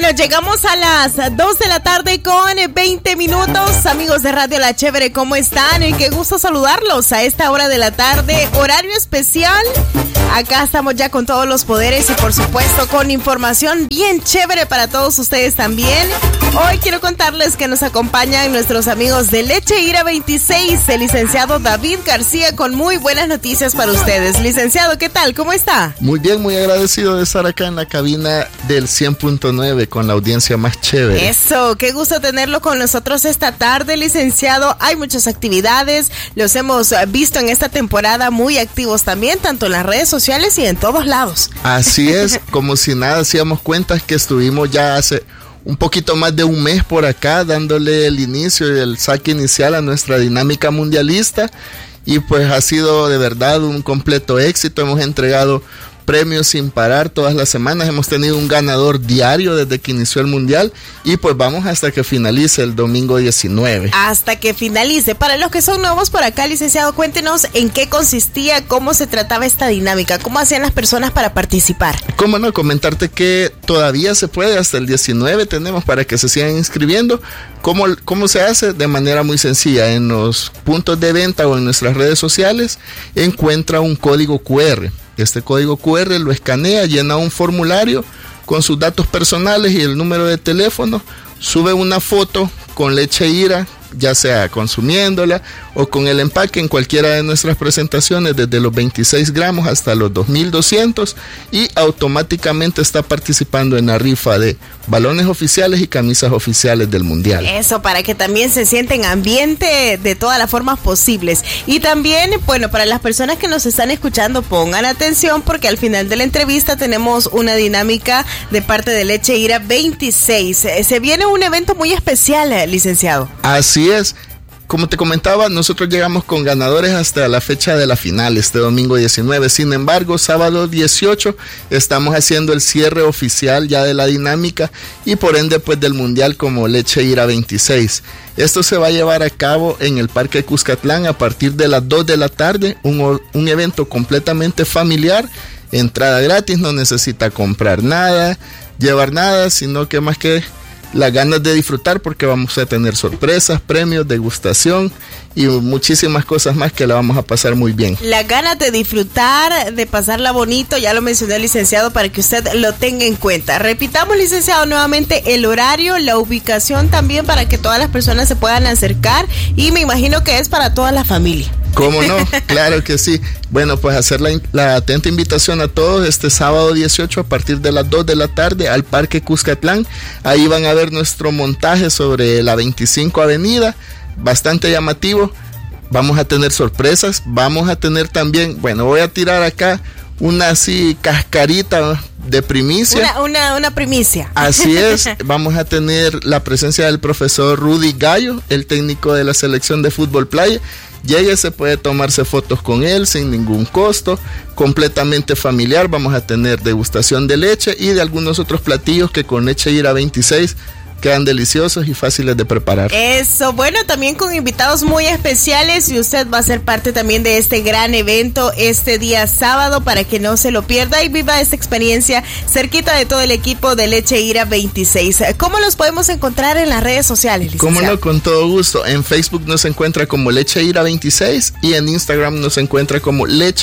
Bueno, llegamos a las 2 de la tarde con 20 minutos. Amigos de Radio La Chévere, ¿cómo están? Qué gusto saludarlos a esta hora de la tarde. Horario especial. Acá estamos ya con todos los poderes y por supuesto con información bien chévere para todos ustedes también. Hoy quiero contarles que nos acompañan nuestros amigos de Leche Ira 26, el licenciado David García, con muy buenas noticias para ustedes. Licenciado, ¿qué tal? ¿Cómo está? Muy bien, muy agradecido de estar acá en la cabina del 100.9 con la audiencia más chévere. Eso, qué gusto tenerlo con nosotros esta tarde, licenciado. Hay muchas actividades, los hemos visto en esta temporada muy activos también, tanto en las redes sociales y en todos lados. Así es, como si nada hacíamos cuentas que estuvimos ya hace un poquito más de un mes por acá dándole el inicio y el saque inicial a nuestra dinámica mundialista y pues ha sido de verdad un completo éxito. Hemos entregado premios sin parar todas las semanas, hemos tenido un ganador diario desde que inició el mundial y pues vamos hasta que finalice el domingo 19. Hasta que finalice. Para los que son nuevos por acá, licenciado, cuéntenos en qué consistía, cómo se trataba esta dinámica, cómo hacían las personas para participar. Cómo no, comentarte que todavía se puede, hasta el 19 tenemos para que se sigan inscribiendo. ¿Cómo se hace? De manera muy sencilla, en los puntos de venta o en nuestras redes sociales encuentra un código QR. Este código QR lo escanea, llena un formulario con sus datos personales y el número de teléfono, sube una foto con Leche Ira, ya sea consumiéndola o con el empaque en cualquiera de nuestras presentaciones, desde los 26 gramos hasta los 2.200, y automáticamente está participando en la rifa de balones oficiales y camisas oficiales del mundial. Eso, para que también se sienten ambiente de todas las formas posibles. Y también, bueno, para las personas que nos están escuchando, pongan atención porque al final de la entrevista tenemos una dinámica de parte de Leche Ira 26. Se viene un evento muy especial, licenciado. Así es. Como te comentaba, nosotros llegamos con ganadores hasta la fecha de la final, este domingo 19. Sin embargo, sábado 18 estamos haciendo el cierre oficial ya de la dinámica y por ende pues del mundial como Leche Ira 26. Esto se va a llevar a cabo en el Parque Cuscatlán a partir de las 2 de la tarde, un evento completamente familiar, entrada gratis, no necesita comprar nada, llevar nada, sino que más que las ganas de disfrutar, porque vamos a tener sorpresas, premios, degustación y muchísimas cosas más que la vamos a pasar muy bien. Las ganas de disfrutar, de pasarla bonito, ya lo mencioné el licenciado para que usted lo tenga en cuenta. Repitamos, licenciado, nuevamente el horario, la ubicación también para que todas las personas se puedan acercar y me imagino que es para toda la familia. ¿Cómo no? Claro que sí. Bueno, pues hacer la atenta invitación a todos este sábado 18 a partir de las 2 de la tarde al Parque Cuscatlán. Ahí van a ver nuestro montaje sobre la 25 Avenida, bastante llamativo. Vamos a tener sorpresas, vamos a tener también, bueno, voy a tirar acá una así cascarita de primicia. Una primicia. Así es, vamos a tener la presencia del profesor Rudy Gallo, el técnico de la selección de fútbol playa. Llegue, se puede tomarse fotos con él sin ningún costo, completamente familiar. Vamos a tener degustación de leche y de algunos otros platillos que con Leche Ira 26 quedan deliciosos y fáciles de preparar. Eso, bueno, también con invitados muy especiales y usted va a ser parte también de este gran evento este día sábado para que no se lo pierda y viva esta experiencia cerquita de todo el equipo de Leche Ira 26. ¿Cómo los podemos encontrar en las redes sociales, licenciado? Cómo no, con todo gusto. En Facebook nos encuentra como Leche Ira 26 y en Instagram nos encuentra como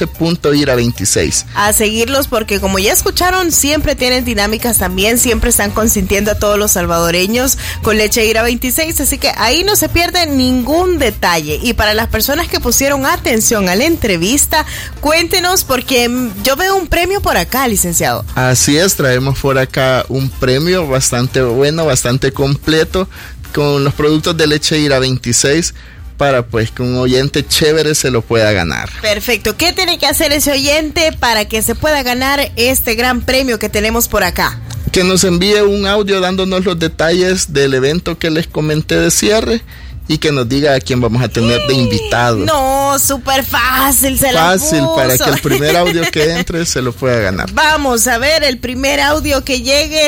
leche.ira26. A seguirlos porque como ya escucharon, siempre tienen dinámicas también, siempre están consintiendo a todos los salvadoreños con Leche Ira 26, así que ahí no se pierde ningún detalle. Y para las personas que pusieron atención a la entrevista, cuéntenos porque yo veo un premio por acá, licenciado. Así es, traemos por acá un premio bastante bueno, bastante completo con los productos de Leche Ira 26 para pues que un oyente chévere se lo pueda ganar. Perfecto, ¿qué tiene que hacer ese oyente para que se pueda ganar este gran premio que tenemos por acá? Que nos envíe un audio dándonos los detalles del evento que les comenté de cierre y que nos diga a quién vamos a tener de invitado. No, súper fácil, fácil, para que el primer audio que entre se lo pueda ganar. Vamos a ver el primer audio que llegue,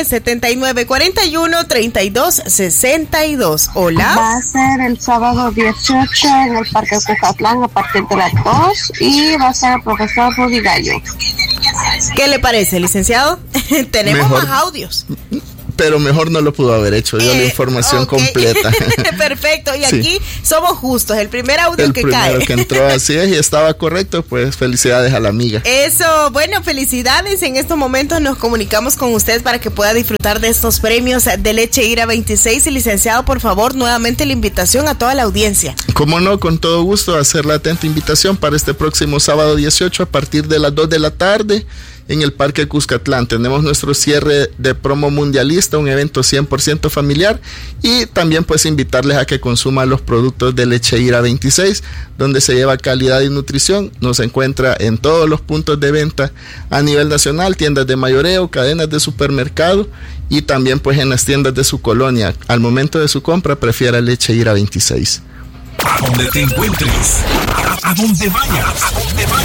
7941-3262. Hola. Va a ser el sábado 18 en el Parque Cuscatlán a partir de las 2 y va a ser el profesor Rudy Gallo. ¿Qué le parece, licenciado? Tenemos mejor, más audios. pero mejor no lo pudo haber hecho, dio la información completa. Perfecto, y aquí somos justos, el primer audio que cae. El primero que entró, así es, y estaba correcto, pues felicidades a la amiga. Eso, bueno, felicidades, en estos momentos nos comunicamos con usted para que pueda disfrutar de estos premios de Leche Ira 26, y licenciado, por favor, nuevamente la invitación a toda la audiencia. Cómo no, con todo gusto, hacer la atenta invitación para este próximo sábado 18 a partir de las 2 de la tarde en el Parque Cuscatlán. Tenemos nuestro cierre de promo mundialista, un evento 100% familiar, y también pues invitarles a que consuman los productos de Leche Ira 26, donde se lleva calidad y nutrición. Nos encuentra en todos los puntos de venta a nivel nacional, tiendas de mayoreo, cadenas de supermercado y también pues en las tiendas de su colonia. Al momento de su compra, prefiera Leche Ira 26. A donde te encuentres, a donde vayas,